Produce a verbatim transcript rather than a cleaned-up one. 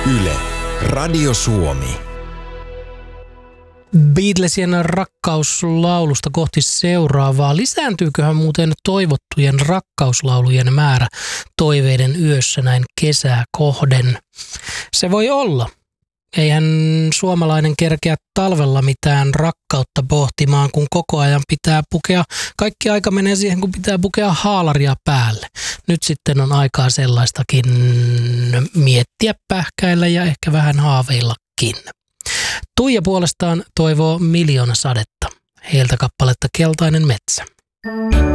Yle, Radio Suomi. Beatlesien rakkauslaulusta kohti seuraavaa. Lisääntyyköhän muuten toivottujen rakkauslaulujen määrä toiveiden yössä näin kesää kohden? Se voi olla. Eihän suomalainen kerkeä talvella mitään rakkautta pohtimaan, kun koko ajan pitää pukea. Kaikki aika menee siihen, kun pitää pukea haalaria päälle. Nyt sitten on aikaa sellaistakin miettiä, pähkäillä ja ehkä vähän haaveillakin. Tuija puolestaan toivoo Miljoona sadetta. Heiltä kappaletta Keltainen metsä.